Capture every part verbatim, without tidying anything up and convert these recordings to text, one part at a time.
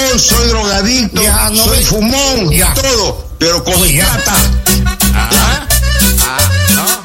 ladrón, soy drogadicto, ya, no soy ve. fumón, ya. todo, pero con Oye, plata. Ah, ah,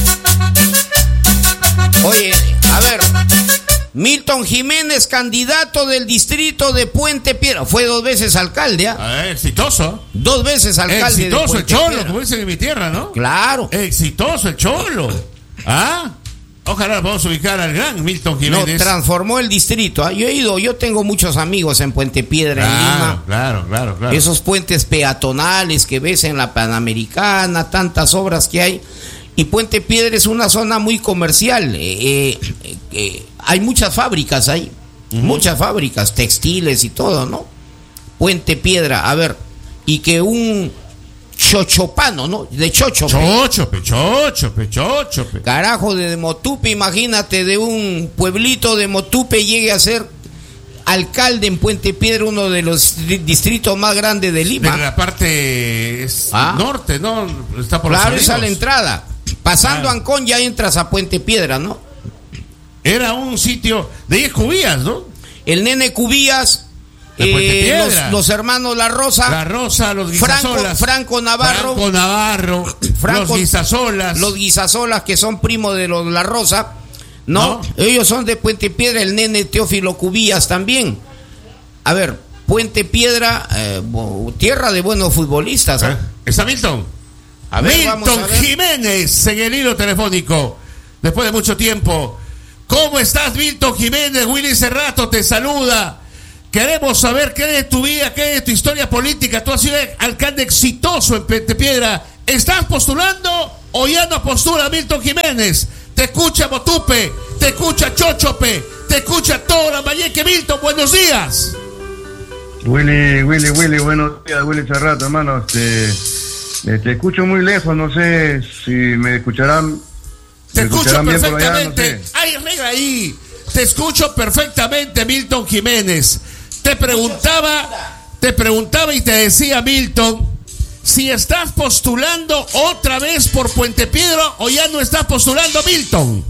¿no? Oye, a ver, Milton Jiménez, candidato del distrito de Puente Piedra, fue dos veces alcalde, ¿ah? Ah, exitoso. Dos veces alcalde. Exitoso de el Puente Cholo, Piedra. como dicen en mi tierra, ¿no? Claro. Exitoso el Cholo. ¿Ah? Ojalá vamos a ubicar al gran Milton No, Jiménez. transformó el distrito. ¿ah? Yo he ido, yo tengo muchos amigos en Puente Piedra, en Claro, Lima. claro, claro, claro. Esos puentes peatonales que ves en la Panamericana, tantas obras que hay. Y Puente Piedra es una zona muy comercial. Eh, eh, eh, hay muchas fábricas ahí. Uh-huh. Muchas fábricas, textiles y todo, ¿no? Puente Piedra, a ver. Y que un chochopano, ¿no? De Chochope. Chochope, Chochope, Chochope. Carajo, de Motupe, imagínate, de un pueblito de Motupe llegue a ser alcalde en Puente Piedra, uno de los distritos más grandes de Lima. De la parte es Ah. norte, ¿no? Está por Claro, los esa es la Olivos. entrada. Pasando Ah. Ancón ya entras a Puente Piedra, ¿no? Era un sitio de diez cubías, ¿no? El nene Cubías, De Puente eh, Piedra. los, los hermanos La Rosa, La Rosa, los Franco, Guisasolas. Franco Navarro, Franco Navarro, Franco- los Guisasolas. los Guisasolas, que son primos de los La Rosa, ¿no? No. Ellos son de Puente Piedra, el nene Teófilo Cubías también. A ver, Puente Piedra, eh, bo- tierra de buenos futbolistas. ¿eh? ¿Eh? ¿Está Milton? A ver, vamos Milton a ver. Jiménez en el hilo telefónico. Después de mucho tiempo. ¿Cómo estás, Milton Jiménez? Willy Cerrato te saluda. Queremos saber qué de tu vida, qué de tu historia política. Tú has sido alcalde exitoso en Puente Piedra. ¿Estás postulando o ya no postula, Milton Jiménez? Te escucha Motupe, te escucha Chochope, te escucha toda la Mayeque. Milton, buenos días. Willy, Willy, Willy, buenos días, Willy Cerrato, hermano. Este, eh, te escucho muy lejos, no sé si me escucharán. Te me escucho escucharán bien por allá, perfectamente. no sé. Ay, arregla ahí. Te escucho perfectamente, Milton Jiménez. Te preguntaba, te preguntaba y te decía, Milton, si estás postulando otra vez por Puente Piedra o ya no estás postulando, Milton.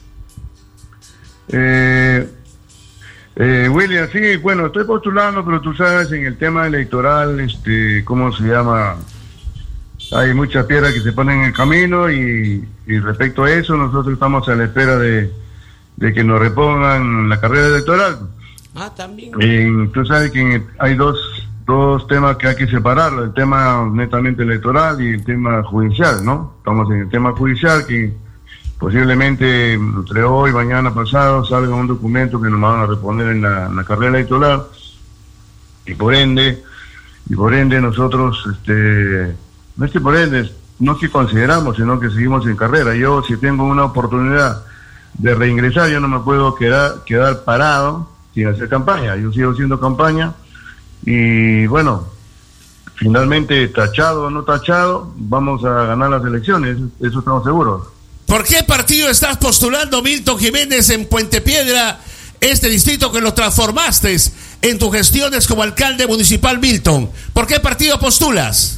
Eh, eh, William, sí, bueno, estoy postulando, pero tú sabes, en el tema electoral, este, ¿cómo se llama? Hay muchas piedras que se ponen en el camino y, y respecto a eso, nosotros estamos a la espera de, de que nos repongan la carrera electoral. Ah, también. En- tú sabes que hay dos, dos temas que hay que separarlo, el tema netamente electoral y el tema judicial, ¿no? Estamos en el tema judicial que posiblemente entre hoy, mañana, pasado salga un documento que nos van a reponer en la, en la carrera electoral y por ende, y por ende nosotros, este, no es que por ende, no es que consideramos, sino que seguimos en carrera. Yo si tengo una oportunidad de reingresar, yo no me puedo quedar, quedar parado sin hacer campaña. Yo sigo haciendo campaña y bueno, finalmente tachado o no tachado, vamos a ganar las elecciones, eso estamos seguros. ¿Por qué partido estás postulando, Milton Jiménez, en Puente Piedra, este distrito que lo transformaste en tus gestiones como alcalde municipal, Milton? ¿Por qué partido postulas?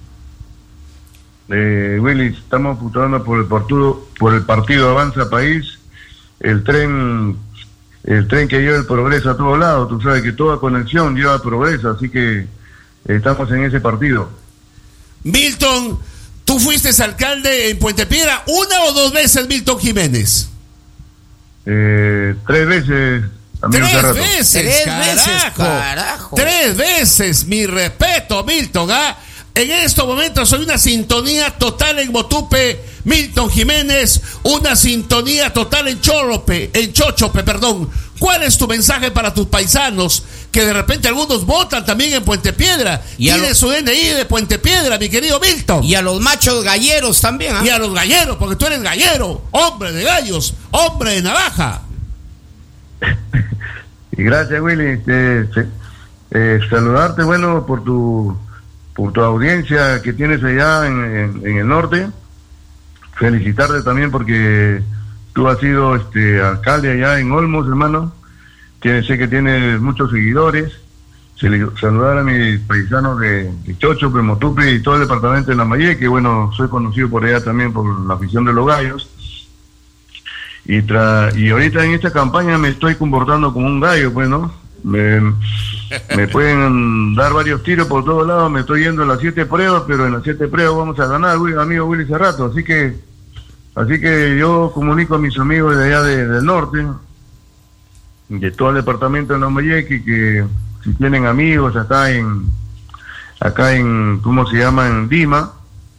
Eh, Willy, estamos postulando por el partido, por el partido Avanza País, el tren, el tren que lleva el progreso a todos lados. Tú sabes que toda conexión lleva progreso, así que eh, estamos en ese partido. Milton, ¿tú fuiste alcalde en Puente Piedra una o dos veces, Milton Jiménez? Eh, tres veces, amigo Tres Cerrato. veces, Tres carajo. veces, carajo. Tres veces, mi respeto, Milton, ¿ah? En estos momentos hay una sintonía total en Motupe, Milton Jiménez, una sintonía total en Chorope, en Chochope, perdón. ¿Cuál es tu mensaje para tus paisanos? Que de repente algunos votan también en Puente Piedra. Y a Tiene lo- su D N I de Puente Piedra, mi querido Milton. Y a los machos galleros también, ¿ah? Y a los galleros, porque tú eres gallero, hombre de gallos, hombre de navaja. Y gracias, Willy. Este, este, eh, saludarte, bueno, por tu por tu audiencia que tienes allá en, en, en el norte. Felicitarte también porque tú has sido este alcalde allá en Olmos, hermano. Que sé que tienes muchos seguidores. Sel- Saludar a mis paisanos de, de Chochope, Motupe y todo el departamento de Lambayeque, que bueno, soy conocido por allá también por la afición de los gallos. Y, tra y ahorita en esta campaña me estoy comportando como un gallo, pues, ¿no? me, me pueden dar varios tiros por todos lados, me estoy yendo a las siete pruebas, pero en las siete pruebas vamos a ganar, amigo Willy Cerrato, así que así que yo comunico a mis amigos de allá de, del norte, de todo el departamento de Lambayeque, que si tienen amigos acá en, acá en, ¿cómo se llama?, en Lima,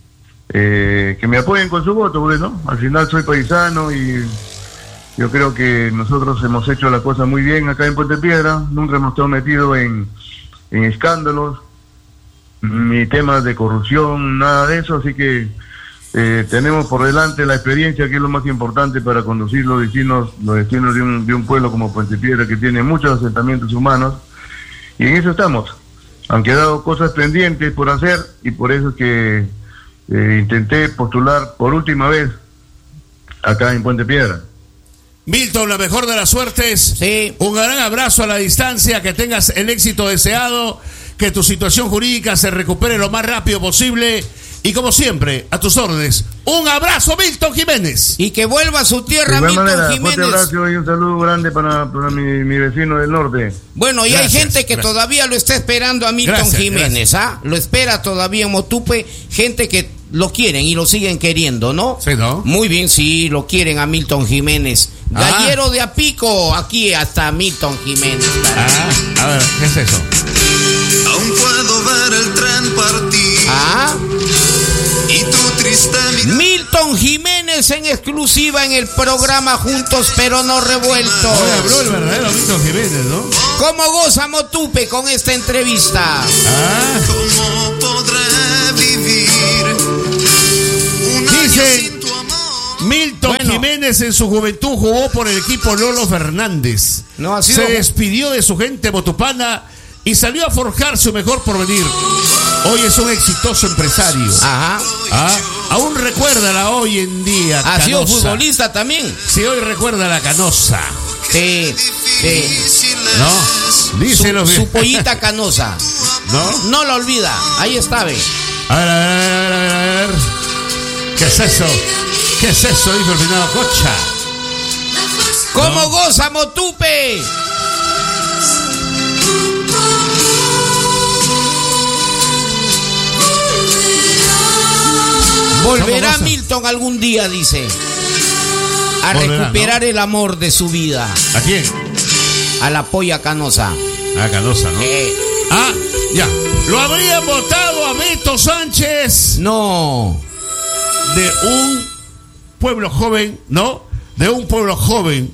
eh, que me apoyen con su voto, porque no, al final soy paisano y yo creo que nosotros hemos hecho la cosa muy bien acá en Puente Piedra, nunca hemos estado metidos en, en escándalos, ni temas de corrupción, nada de eso, así que eh, tenemos por delante la experiencia, que es lo más importante para conducir los destinos, los destinos de un, de un pueblo como Puente Piedra, que tiene muchos asentamientos humanos, y en eso estamos. Han quedado cosas pendientes por hacer, y por eso es que eh, intenté postular por última vez acá en Puente Piedra. Milton, la mejor de las suertes. Sí. Un gran abrazo a la distancia, que tengas el éxito deseado, que tu situación jurídica se recupere lo más rápido posible. Y como siempre, a tus órdenes, un abrazo, Milton Jiménez. Y que vuelva a su tierra, De igual Milton manera, Jiménez. fuerte abrazo y un saludo grande para, para mi, mi vecino del norte. Bueno, y Gracias, hay gente que gracias. todavía lo está esperando a Milton Gracias, Jiménez, ¿ah? Lo espera todavía en Motupe, gente que lo quieren y lo siguen queriendo, ¿no? Sí, ¿no? Muy bien, sí, lo quieren a Milton Jiménez. Ah. Gallero de Apico, aquí hasta Milton Jiménez. Ah, a ver, ¿qué es eso? Aún puedo ver el tren partir. Ah, Y tu triste mirada. Milton Jiménez en exclusiva en el programa Juntos pero no Revueltos. Hoy habló el verdadero Milton Jiménez, ¿no? ¿Cómo goza Motupe con esta entrevista? Ah, ¿Cómo podré vivir un año Dice sin tu amor? Milton Bueno. Jiménez en su juventud jugó por el equipo Lolo Fernández. No ha sido- Se despidió de su gente motupana y salió a forjar su mejor porvenir. Hoy es un exitoso empresario. Ajá. Ah, aún recuérdala hoy en día. Ha sido Canosa. futbolista también. Sí, hoy recuerda la Canosa. Sí, sí. ¿No? Dice Su, los su pollita canosa. ¿No? No la olvida. Ahí está, ve. A ver, a ver, a ver, a ver, a ver. ¿Qué es eso? ¿Qué es eso? Dijo el finado Cocha. ¿Cómo No. goza Motupe? Volverá goza? Milton algún día, dice. A Volverá, recuperar el amor de su vida. ¿A quién? A la polla canosa. A Canosa, ¿no? Eh, Ah, ya. Lo habrían votado a Beto Sánchez no. de un pueblo joven, ¿no? De un pueblo joven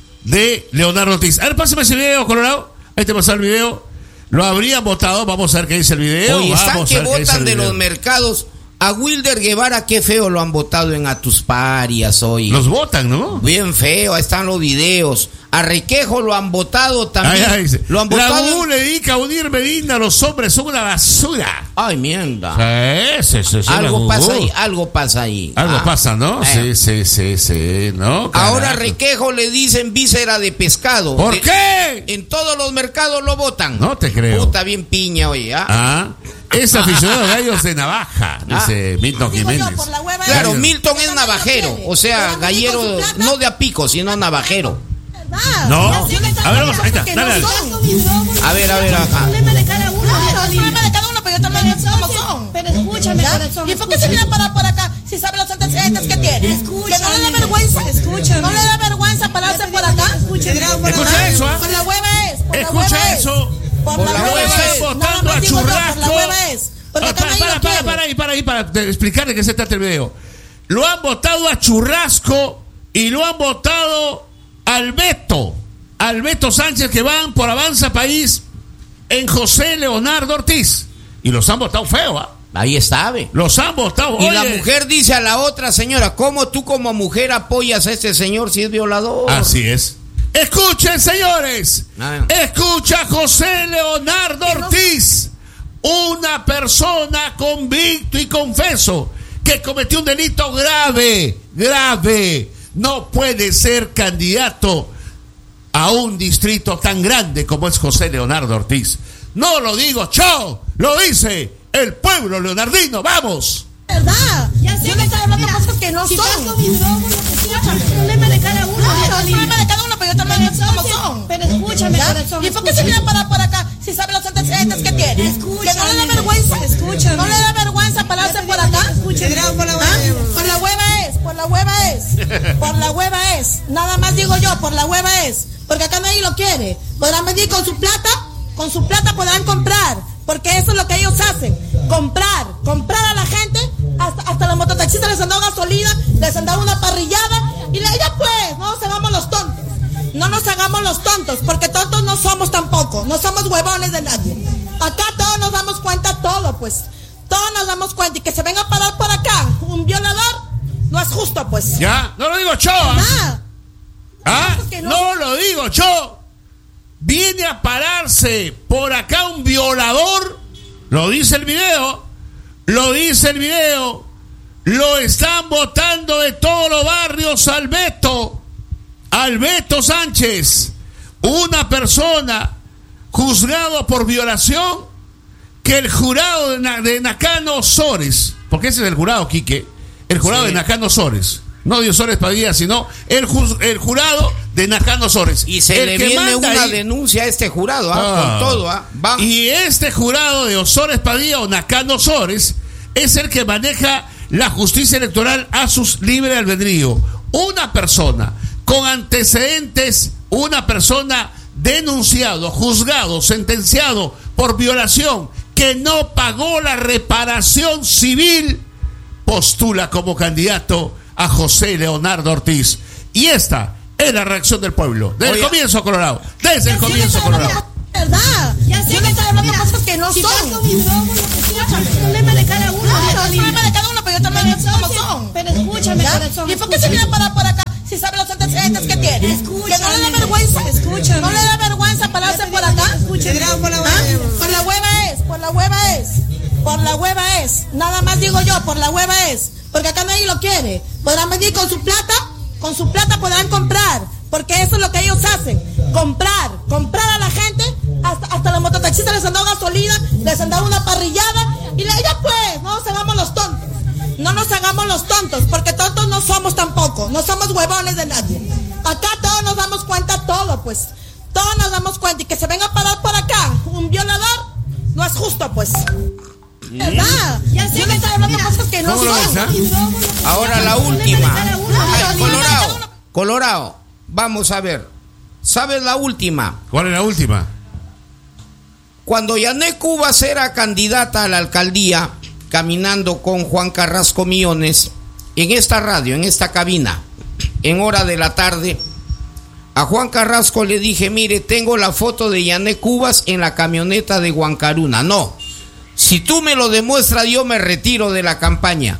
de Leonardo Ortiz. A ver, pásame ese video, Colorado. Ahí te pasa el video. Lo habrían votado. Vamos a ver qué dice el video. Oye, están Vamos que a ver qué dice votan el de video. los mercados. A Wilder Guevara, qué feo lo han votado en Atusparias hoy. Los votan, ¿no? Bien feo, ahí están los videos. A Requejo lo han votado también. Ay, ay, dice, lo han la votado. U le dedica a unir Medina, los hombres son una basura. Ay, mierda. Sí, sí, sí, sí, la Algo U. pasa ahí, algo pasa ahí. Algo Ah, pasa, ¿no? eh. Sí, sí, sí, sí, ¿no? Ahora Carajo. Requejo le dicen víscera de pescado. ¿Por De- qué? En todos los mercados lo votan. No te creo. Puta, bien piña, oye. ¿ah? Ah, es aficionado a gallos de navaja, dice Milton Digo yo, Jiménez. por la hueva Claro, es- Milton es navajero. O sea, gallero, no de Apico, sino navajero. ¿Verdad? No. Así me están A ver, vamos, ahí está, porque dale, no dale. son. A ver, a ver, ajá. Problema de cada uno. Claro, el problema de cada uno, pero yo también sé cómo son. Pero escúchame, corazón. ¿Y por qué se viene a parar por acá si sabe los antecedentes que tiene? Escucha. Que no le da vergüenza. Escucha. No le da vergüenza pararse por acá. Escucha. Escucha eso, ¿ah? Por la hueva es. Por la Escucha hueva es. eso. Por Por la la hueva hueva es. están Nada votando más a digo yo, Churrasco. por la hueva es. Porque Ah, acá para, nadie para, lo para, quiere. para ahí, para ahí, para de- explicar de qué se trata el video. Lo han votado a Churrasco y lo han votado al Beto, al Beto Sánchez, que van por Avanza País en José Leonardo Ortiz. Y los han votado feo, ¿ah? Ahí está, ve. Los han votado. Y Oye, la mujer dice a la otra señora, ¿cómo tú como mujer apoyas a este señor si es violador? así es. Escuchen, señores. Ah. Escucha José Leonardo Ortiz, una persona convicto y confeso que cometió un delito grave, grave. No puede ser candidato a un distrito tan grande como es José Leonardo Ortiz. No lo digo yo, lo dice el pueblo leonardino. ¡Vamos! verdad. Yo le estoy hablando cosas que no son. Escúchame, el problema de cada uno. Claro, el problema de cada uno, pero yo también lo sé cómo son. Pero escúchame, corazón. ¿Y por qué se viene a parar por acá si sabe los antecedentes que tiene? Escúchame. Que no le da vergüenza. Escúchame. No le da vergüenza pararse por acá. Escúchame. Por la hueva. Por la hueva es, por la hueva es. Por la hueva es. Nada más digo yo, por la hueva es. Porque acá nadie lo quiere. Podrán venir con su plata, con su plata podrán comprar. Porque eso es lo que ellos hacen, comprar, comprar a la gente, hasta, hasta los mototaxistas les han dado gasolina, les han dado una parrillada, y la, ya pues, no nos hagamos los tontos, no nos hagamos los tontos, porque tontos no somos tampoco, no somos huevones de nadie. Acá todos nos damos cuenta, todo pues, todos nos damos cuenta, y que se venga a parar por acá un violador, no es justo pues. Ya, no lo digo yo, ¿ah? ¿Ah? No, no lo digo yo. Viene a pararse por acá un violador, lo dice el video, lo dice el video, lo están botando de todos los barrios al Beto, al Beto Sánchez, una persona juzgado por violación que el jurado de, Na, de Nakano Sores, porque ese es el jurado, Quique, el jurado sí. de Nakano Sores. No de Osores Padilla, sino el, ju el jurado de Nakano Sores. Y se el le que viene una ahí, denuncia a este jurado, ¿ah? Ah, con todo. ¿ah? Y este jurado de Osores Padilla o Nakano Sores es el que maneja la justicia electoral a sus libre albedrío. Una persona con antecedentes, una persona denunciado, juzgado, sentenciado por violación, que no pagó la reparación civil, postula como candidato a José Leonardo Ortiz. Y esta es la reacción del pueblo. Desde Oye, el comienzo, Colorado. Desde el comienzo, Colorado. ¿Verdad? Yo le estoy hablando cosas que no son. Escúchame, el problema de cada uno. Claro, el problema de cada uno, pero yo también lo sé cómo son. Pero escúchame, corazón. ¿Y por qué se viene a parar por acá si sabe los antecedentes que tiene? Que no le da vergüenza. Escúchame. No le da vergüenza pararse por acá. Escúchame. Por la hueva. Por la hueva es, por la hueva es. Por la hueva es. Nada más digo yo, por la hueva es. Porque acá nadie lo quiere. Podrán venir con su plata, con su plata podrán comprar, porque eso es lo que ellos hacen, comprar, comprar a la gente, hasta, hasta los mototaxistas les han dado gasolina, les han dado una parrillada, y la, ya pues, no nos hagamos los tontos, no nos hagamos los tontos, porque tontos no somos tampoco, no somos huevones de nadie. Acá todos nos damos cuenta, todo pues, todos nos damos cuenta, y que se venga a parar por acá un violador, no es justo pues. ¿Verdad? Yo le estoy hablando cosas que no son. Ahora la última. Ay, Colorado, Colorado, vamos a ver. ¿Sabes la última? ¿Cuál es la última? Cuando Yané Cubas era candidata a la alcaldía, caminando con Juan Carrasco Millones, en esta radio, en esta cabina, en hora de la tarde, a Juan Carrasco le dije, mire, tengo la foto de Yané Cubas en la camioneta de Huancaruna. No. Si tú me lo demuestras, yo me retiro de la campaña.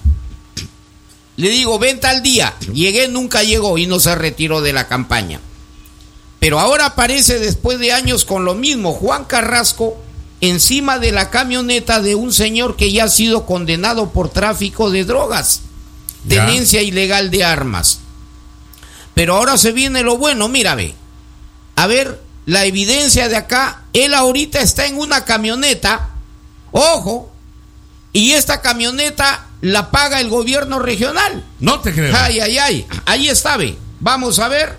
Le digo, ven tal día. Llegué, nunca llegó y no se retiró de la campaña. Pero ahora aparece después de años con lo mismo, Juan Carrasco, encima de la camioneta de un señor que ya ha sido condenado por tráfico de drogas, ya. Tenencia ilegal de armas. Pero ahora se viene lo bueno, mira, ve. A ver, la evidencia de acá, él ahorita está en una camioneta. Ojo, y esta camioneta la paga el gobierno regional. No te creo. Ay, ay, ay. Ahí está, ve. Vamos a ver.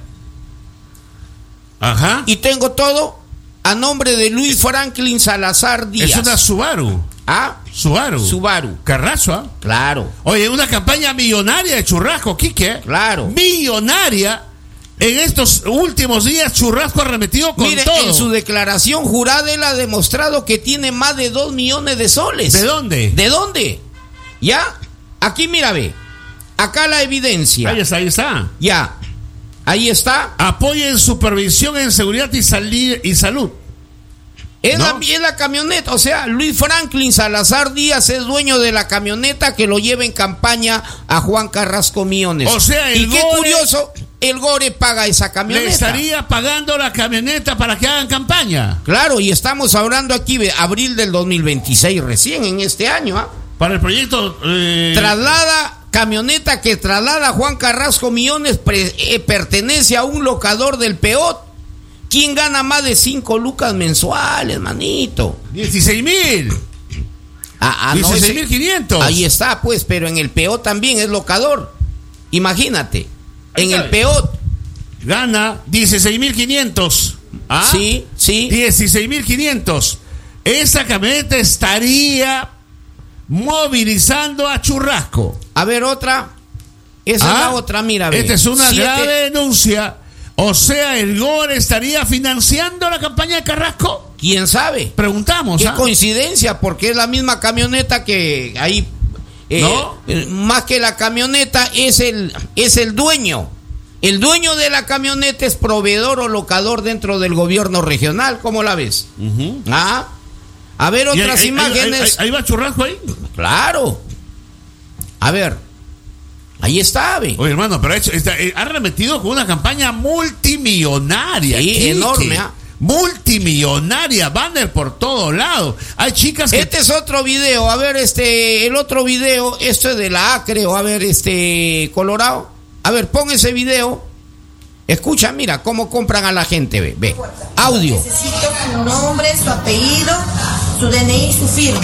Ajá. Y tengo todo a nombre de Luis Franklin Salazar Díaz. Es una Subaru. Ah, Subaru. Subaru. Carrasco, ¿eh? Claro. Oye, una campaña millonaria de Churrasco, Quique. Claro. Millonaria. En estos últimos días, Churrasco ha arremetido con Mire, todo. En su declaración jurada, él ha demostrado que tiene más de dos millones de soles. ¿De dónde? ¿De dónde? ¿Ya? Aquí, mira, ve. Acá la evidencia. Ahí está, ahí está. Ya. Ahí está. Apoyo en supervisión en seguridad y, sali y salud. Es, ¿no? la, es la camioneta, o sea, Luis Franklin Salazar Díaz es dueño de la camioneta que lo lleva en campaña a Juan Carrasco Millones. O sea, el y qué Gore, curioso, el Gore paga esa camioneta. Le estaría pagando la camioneta para que hagan campaña. Claro, y estamos hablando aquí de abril del dos mil veintiséis, recién en este año. ¿eh? Para el proyecto... Eh... Traslada, camioneta que traslada a Juan Carrasco Millones pre, eh, pertenece a un locador del Peot. ¿Quién gana más de cinco lucas mensuales, manito? dieciséis mil. Ah, ah, no, dieciséis mil quinientos. Ahí está, pues, pero en el P O también es locador. Imagínate, Ahí en sabe. el P O Gana dieciséis mil quinientos. ¿Ah? Sí, sí. dieciséis mil quinientos. Esa camioneta estaría movilizando a Churrasco. A ver, otra. Esa ¿Ah? es la otra, mira. Ve. Esta es una Siete- grave denuncia. O sea, el G O R estaría financiando la campaña de Carrasco. ¿Quién sabe? Preguntamos. Qué ¿ah? coincidencia, porque es la misma camioneta que ahí. eh, ¿No? eh, Más que la camioneta, es el, es el dueño. El dueño de la camioneta es proveedor o locador dentro del gobierno regional. ¿Cómo la ves? Ujú. ¿Ah? A ver, Y otras ahí- ahí- imágenes. Ahí, ahí- ahí va Churrasco ahí. Claro. A ver. Ahí está, ve. Oye, hermano, pero ha, hecho, está, eh, ha remetido con una campaña multimillonaria. Sí, Quique. enorme, ¿ah? Multimillonaria, banner por todos lados. Hay chicas que... Este es otro video. A ver, este, el otro video, esto es de la A, creo. A ver, este, Colorado. A ver, pon ese video. Escucha, mira cómo compran a la gente, ve, ve. Audio. Necesito su nombre, su apellido, su D N I, su firma.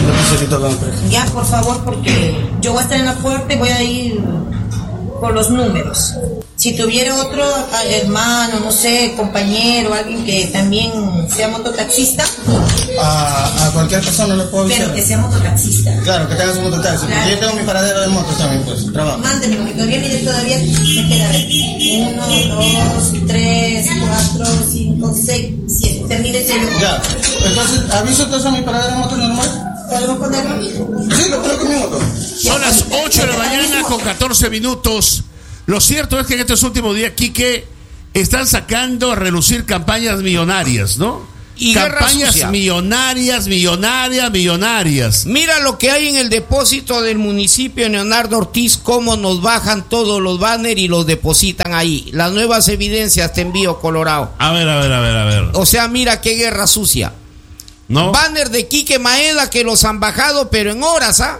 Ya, por favor, porque yo voy a estar en la puerta y voy a ir por los números. Si tuviera otro ah, hermano, no sé, compañero, alguien que también sea mototaxista, A, a cualquier persona le puedo avisar. pero que sea mototaxista. Claro, que tengas un mototaxi. Claro. Porque yo tengo mi paradero de motos también, pues, trabajo. Mándeme, porque todavía, mire, todavía me queda ver. Uno, dos, tres, cuatro, cinco, seis, siete. Termine el teléfono. Ya. Entonces, ¿aviso entonces a mi paradero de motos normal? ¿Podemos ponerlo? Sí, lo pongo con mi moto. Son las ocho de la mañana con catorce minutos. Lo cierto es que en estos últimos días, Quique, están sacando a relucir campañas millonarias, ¿no? Y guerra campañas sucia. millonarias, millonarias, millonarias. Mira lo que hay en el depósito del municipio de Leonardo Ortiz, cómo nos bajan todos los banners y los depositan ahí. Las nuevas evidencias te envío, Colorado. A ver, a ver, a ver, a ver. O sea, mira qué guerra sucia. ¿No? Banner de Quique Maeda que los han bajado, pero en horas, ¿ah?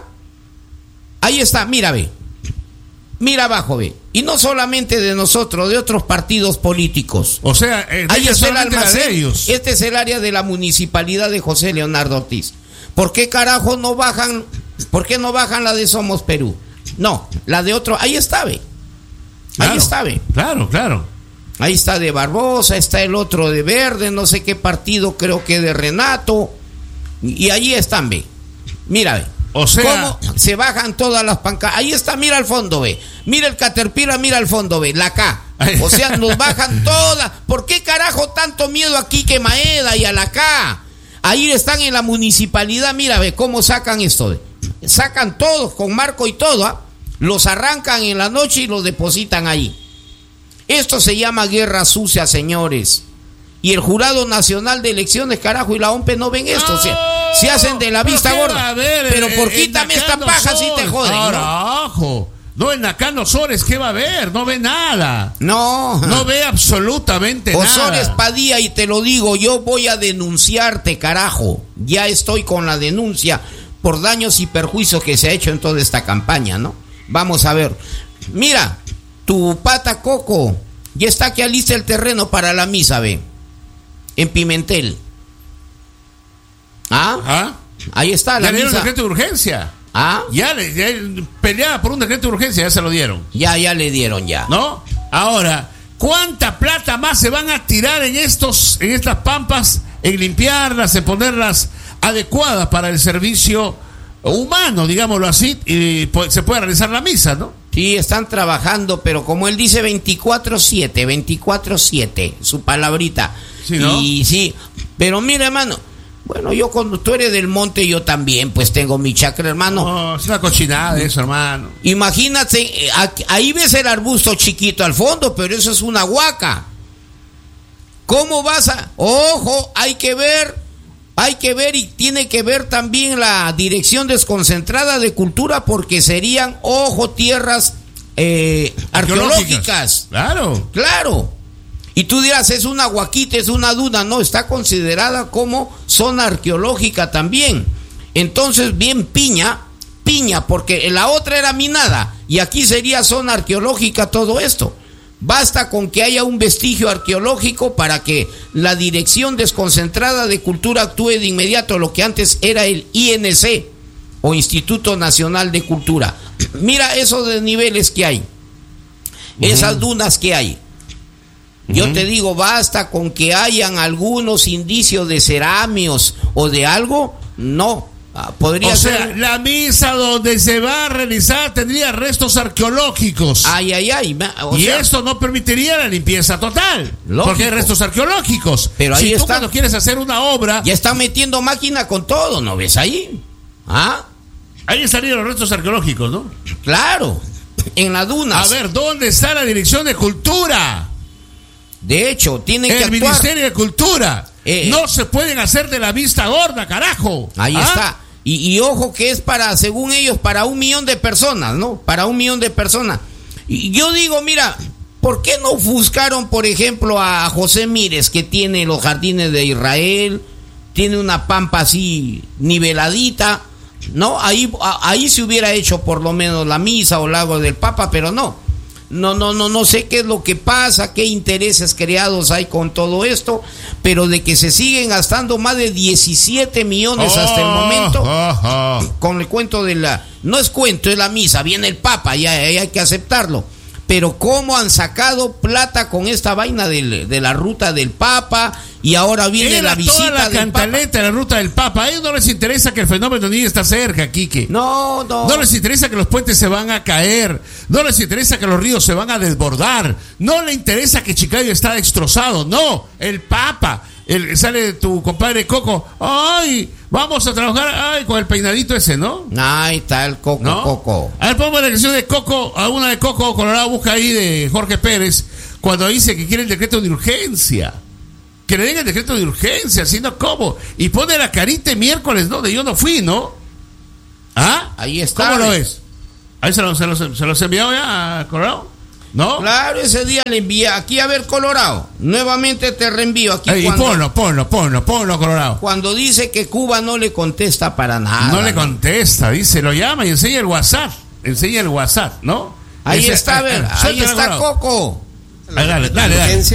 Ahí está, mira, ve. Mira abajo, ve. Y no solamente de nosotros, de otros partidos políticos. O sea, eh, Ahí deja está el solamente la de almacén. ellos. Este es el área de la municipalidad de José Leonardo Ortiz. ¿Por qué carajo no bajan? ¿Por qué no bajan la de Somos Perú? No, la de otro. Ahí está, ve. Claro, Ahí está, ve. Claro, claro. Ahí está de Barbosa, está el otro de Verde, no sé qué partido, creo que de Renato. Y allí están, ve. Mira, ve. O sea, ¿cómo se bajan todas las pancartas? Ahí está, mira al fondo, ve. Mira el Caterpillar, mira al fondo, ve. La K. O sea, nos bajan todas. ¿Por qué carajo tanto miedo a Quique Maeda y a la K? Ahí están en la municipalidad, mira, ve cómo sacan esto, ve. Sacan todos con marco y todo, ¿ah? Los arrancan en la noche y los depositan ahí. Esto se llama guerra sucia, señores. Y el Jurado Nacional de Elecciones, carajo, y la O M P E no ven esto. O sea, se hacen de la ¿pero vista qué va a gorda. haber Pero en- por en quítame esta Nakano paja si te Sol? joden. ¿no? Carajo. No, en Nakano Sores, ¿qué va a haber? No ve nada. No. No ve absolutamente Osores nada. Padilla, y te lo digo, yo voy a denunciarte, carajo. Ya estoy con la denuncia por daños y perjuicios que se ha hecho en toda esta campaña, ¿no? Vamos a ver. Mira, tu pata Coco ya está que alista el terreno para la misa, ve. En Pimentel. ¿Ah? ¿Ah? Ahí está la Ya le dieron misa. decreto de urgencia. ¿Ah? Ya le ya peleaba por un decreto de urgencia, ya se lo dieron. Ya, ya le dieron ya. ¿No? Ahora, ¿cuánta plata más se van a tirar en estos, en estas pampas, en limpiarlas, en ponerlas adecuadas para el servicio humano, digámoslo así, y pues, se puede realizar la misa, ¿no? Sí, están trabajando, pero como él dice, veinticuatro siete, veinticuatro siete, su palabrita. Sí, ¿no? Y sí, pero mira, hermano, bueno, yo cuando tú eres del monte, yo también, pues tengo mi chacra, hermano. No, es una cochinada eso, hermano. Imagínate, eh, a- ahí ves el arbusto chiquito al fondo, pero eso es una huaca. ¿Cómo vas a...? Ojo, hay que ver, hay que ver y tiene que ver también la Dirección Desconcentrada de Cultura, porque serían, ojo, tierras eh, arqueológicas. Claro. Claro. Y tú dirás, es una huaquita, es una duna. No, está considerada como zona arqueológica también. Entonces, bien piña, piña, porque la otra era minada y aquí sería zona arqueológica todo esto. Basta con que haya un vestigio arqueológico para que la Dirección Desconcentrada de Cultura actúe de inmediato, lo que antes era el I N C. o Instituto Nacional de Cultura. Mira esos desniveles que hay, uh-huh. esas dunas que hay. Yo uh-huh. te digo, basta con que hayan algunos indicios de ceramios o de algo, no. Podría o sea, ser la misa donde se va a realizar tendría restos arqueológicos. Ay, ay, ay. O y sea, esto no permitiría la limpieza total. Lógico. Porque hay restos arqueológicos. Pero ahí si tú está. cuando quieres hacer una obra, ya están metiendo máquina con todo, ¿no ves ahí? ¿Ah? Ahí estarían los restos arqueológicos, ¿no? Claro, en las dunas. A ver, ¿dónde está la Dirección de Cultura? De hecho, tienen el que actuar. El Ministerio de Cultura. Eh, no se pueden hacer de la vista gorda, carajo. Ahí ¿Ah? está. Y, y ojo que es para, según ellos, para un millón de personas, ¿no? Para un millón de personas. Y yo digo, mira, ¿por qué no ofuscaron, por ejemplo, a José Mírez, que tiene los jardines de Israel, tiene una pampa así niveladita, ¿no? Ahí, a, ahí se hubiera hecho por lo menos la misa o el lago del Papa, pero no. No, no, no, no sé qué es lo que pasa, qué intereses creados hay con todo esto, pero de que se siguen gastando más de diecisiete millones oh, hasta el momento, oh, oh. con el cuento de la... No es cuento, es la misa, viene el Papa, ya, ya hay que aceptarlo. Pero cómo han sacado plata con esta vaina de, de la ruta del Papa y ahora viene Era la visita toda la del cantaleta de la ruta del Papa. A ellos no les interesa que el fenómeno ni está cerca, Quique. No, no. No les interesa que los puentes se van a caer. No les interesa que los ríos se van a desbordar. No les interesa que Chiclayo está destrozado. No, el Papa. El, sale tu compadre Coco, ay, vamos a trabajar, ay, con el peinadito ese, ¿no? Ahí está el Coco, ¿no? Coco. A ver, pongo la canción de Coco, a una de Coco Colorado, busca ahí de Jorge Pérez, cuando dice que quiere el decreto de urgencia. Que le den el decreto de urgencia, sino cómo. Y pone la carita miércoles, ¿no? De yo no fui, ¿no? ¿Ah? Ahí está. ¿Cómo lo ves? Ahí se los se los, se los enviado ya a Colorado. ¿No? Claro, ese día le envié aquí a ver Colorado. Nuevamente te reenvío aquí. Ey, cuando, ponlo, ponlo, ponlo, ponlo, Colorado. Cuando dice que Cuba no le contesta para nada. No le contesta, dice, lo llama y enseña el WhatsApp. Enseña el WhatsApp, ¿no? Ahí Ese, está, a ver, eh, ahí está Coco. Ahí, dale, dale, dale.